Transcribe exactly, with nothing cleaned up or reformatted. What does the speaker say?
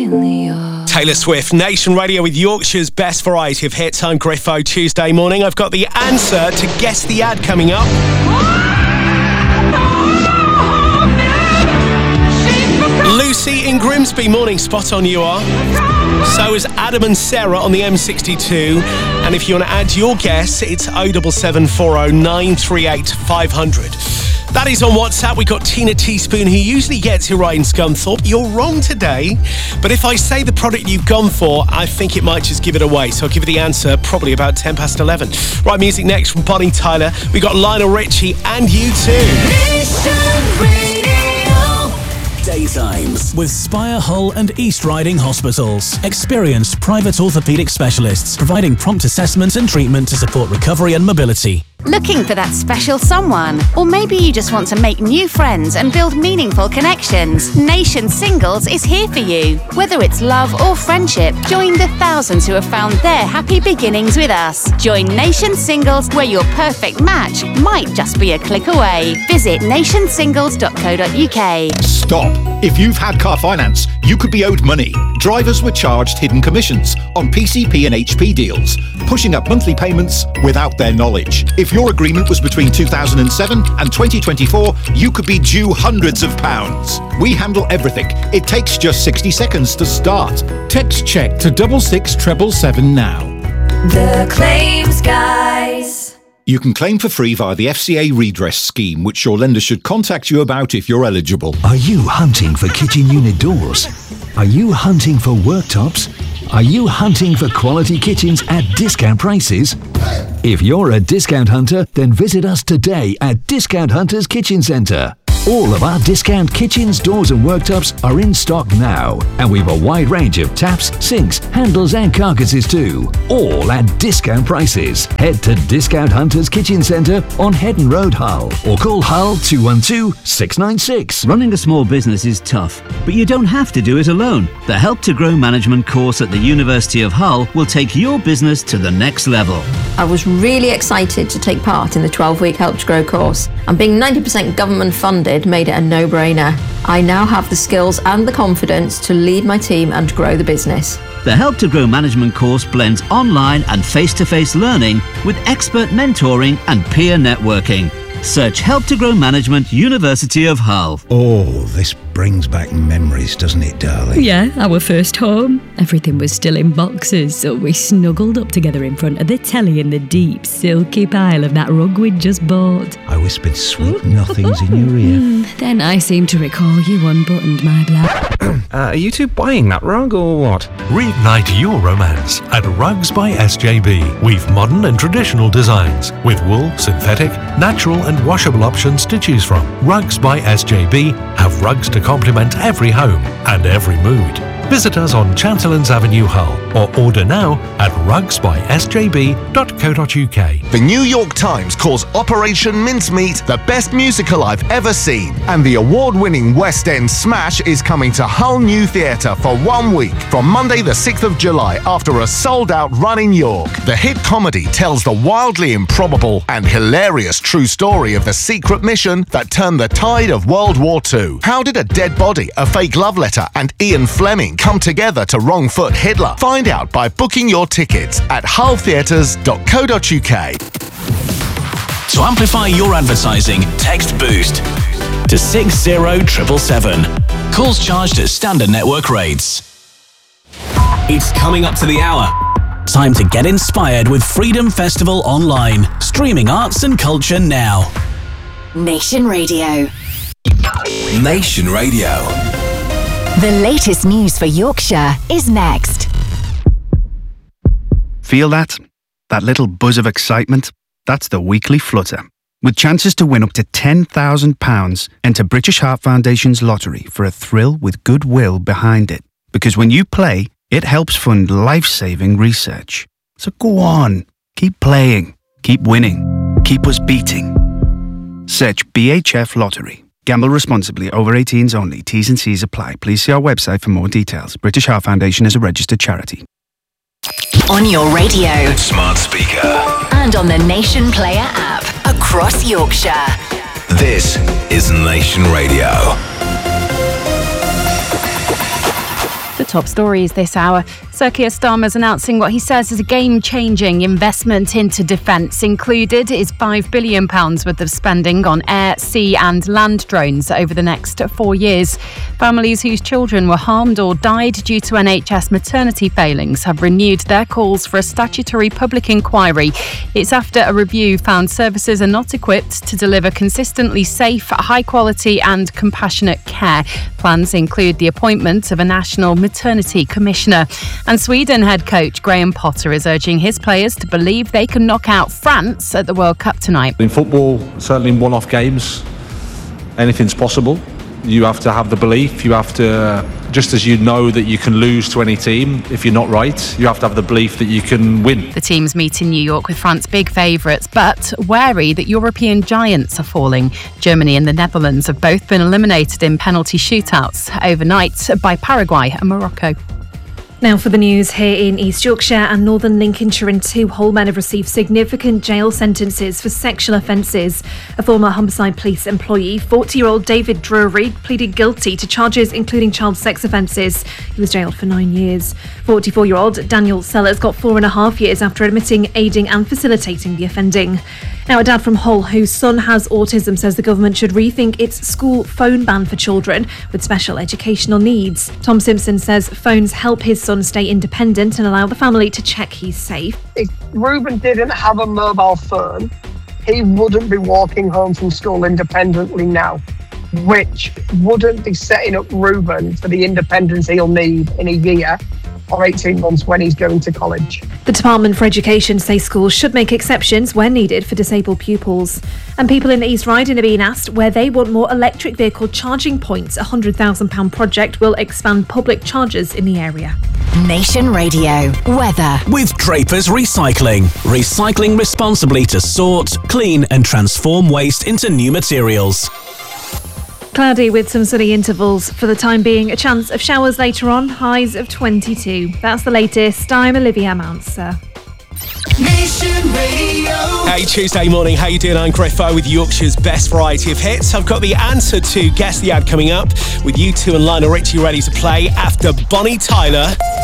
really are. Taylor Swift, Nation Radio with Yorkshire's best variety of hits. I'm Griffo. Tuesday morning, I've got the answer to Guess the Ad coming up. Lucy in Grimsby, morning, spot on you are. So is Adam and Sarah on the M sixty-two. And if you want to add your guess, it's oh seven seven four oh nine three eight five hundred. That is on WhatsApp. We've got Tina Teaspoon, who usually gets it right in Scunthorpe. You're wrong today, but if I say the product you've gone for, I think it might just give it away. So I'll give you the answer probably about ten past eleven. Right, music next from Bonnie Tyler. We've got Lionel Richie and U two. Daytimes with Spire Hull and East Riding Hospitals. Experienced private orthopaedic specialists providing prompt assessment and treatment to support recovery and mobility. Looking for that special someone? Or maybe you just want to make new friends and build meaningful connections? Nation Singles is here for you. Whether it's love or friendship, join the thousands who have found their happy beginnings with us. Join Nation Singles, where your perfect match might just be a click away. Visit nation singles dot co dot uk. Stop. If you've had car finance, you could be owed money. Drivers were charged hidden commissions on P C P and H P deals, pushing up monthly payments without their knowledge. If your agreement was between two thousand seven and twenty twenty-four, you could be due hundreds of pounds. We handle everything. It takes just sixty seconds to start. Text check to double six treble seven now. The Claims Guys. You can claim for free via the F C A redress scheme, which your lender should contact you about if you're eligible. Are you hunting for kitchen unit doors? Are you hunting for worktops? Are you hunting for quality kitchens at discount prices? If you're a discount hunter, then visit us today at Discount Hunters Kitchen Centre. All of our discount kitchens, doors and worktops are in stock now, and we've a wide range of taps, sinks, handles and carcasses too, all at discount prices. Head to Discount Hunters Kitchen Centre on Headon Road, Hull, or call Hull two one two, six nine six. Running a small business is tough, but you don't have to do it alone. The Help to Grow Management course at the University of Hull will take your business to the next level. I was really excited to take part in the twelve-week Help to Grow course, and being ninety percent government funded made it a no-brainer. I now have the skills and the confidence to lead my team and grow the business. The Help to Grow Management course blends online and face-to-face learning with expert mentoring and peer networking. Search Help to Grow Management, University of Hull. Oh, this brings back memories, doesn't it, darling? Yeah, our first home. Everything was still in boxes, so we snuggled up together in front of the telly in the deep, silky pile of that rug we'd just bought. I whispered sweet nothings in your ear. Then I seem to recall you unbuttoned my black. uh, are you two buying that rug or what? Reignite your romance at Rugs by S J B. We've modern and traditional designs with wool, synthetic, natural and washable options to choose from. Rugs by S J B have rugs to complement every home and every mood. Visit us on Chancellors Avenue, Hull, or order now at rugs by s j b dot co dot u k. The New York Times calls Operation Mincemeat the best musical I've ever seen, and the award-winning West End smash is coming to Hull New Theatre for one week from Monday the sixth of July after a sold-out run in York. The hit comedy tells the wildly improbable and hilarious true story of the secret mission that turned the tide of World War Two. How did a dead body, a fake love letter, and Ian Fleming come together to wrong-foot Hitler? Find out by booking your tickets at hull theatres dot co dot u k. To amplify your advertising, text BOOST to six zero seven seven seven. Calls charged at standard network rates. It's coming up to the hour. Time to get inspired with Freedom Festival Online. Streaming arts and culture now. Nation Radio. Nation Radio. The latest news for Yorkshire is next. Feel that? That little buzz of excitement? That's the weekly flutter. With chances to win up to ten thousand pounds, enter British Heart Foundation's lottery for a thrill with goodwill behind it. Because when you play, it helps fund life-saving research. So go on, keep playing, keep winning, keep us beating. Search B H F Lottery. Gamble responsibly. Over eighteens only. T's and C's apply. Please see our website for more details. British Heart Foundation is a registered charity. On your radio. Smart speaker. And on the Nation Player app. Across Yorkshire. This is Nation Radio. The top stories this hour. Sir Keir Starmer's announcing what he says is a game-changing investment into defence. Included is five billion pounds worth of spending on air, sea and land drones over the next four years. Families whose children were harmed or died due to N H S maternity failings have renewed their calls for a statutory public inquiry. It's after a review found services are not equipped to deliver consistently safe, high-quality and compassionate care. Plans include the appointment of a national maternity commissioner. And Sweden head coach Graham Potter is urging his players to believe they can knock out France at the World Cup tonight. In football, certainly in one-off games, anything's possible. You have to have the belief. You have to, just as you know that you can lose to any team if you're not right, you have to have the belief that you can win. The teams meet in New York with France big favourites, but wary that European giants are falling. Germany and the Netherlands have both been eliminated in penalty shootouts overnight by Paraguay and Morocco. Now for the news here in East Yorkshire and Northern Lincolnshire, and two whole men have received significant jail sentences for sexual offences. A former Humberside Police employee, forty-year-old David Drury, pleaded guilty to charges including child sex offences. He was jailed for nine years. forty-four-year-old Daniel Sellers got four and a half years after admitting, aiding and facilitating the offending. Now, a dad from Hull whose son has autism says the government should rethink its school phone ban for children with special educational needs. Tom Simpson says phones help his son stay independent and allow the family to check he's safe. If Reuben didn't have a mobile phone, he wouldn't be walking home from school independently now, which wouldn't be setting up Reuben for the independence he'll need in a year or eighteen months when he's going to college. The Department for Education say schools should make exceptions where needed for disabled pupils. And people in East Riding are being asked where they want more electric vehicle charging points. A one hundred thousand pounds project will expand public chargers in the area. Nation Radio weather. With Draper's Recycling. Recycling responsibly to sort, clean and transform waste into new materials. Cloudy with some sunny intervals for the time being. A chance of showers later on, highs of twenty-two. That's the latest. I'm Olivia Mounser. Nation Radio. Hey, Tuesday morning. How you doing? I'm Griffo with Yorkshire's best variety of hits. I've got the answer to Guess the Ad coming up with you two and Lionel Richie ready to play after Bonnie Tyler.